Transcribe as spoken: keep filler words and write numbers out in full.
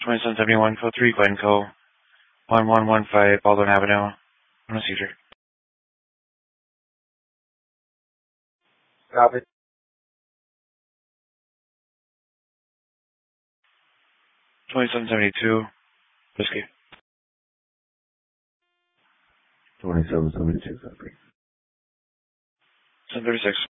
twenty-seven seventy-one, code three, Glencoe, one one one five Baldwin Avenue, on a seizure. Copy. twenty-seven seventy-two, Whiskey. twenty-seven seventy-two, copy. seven thirty-six.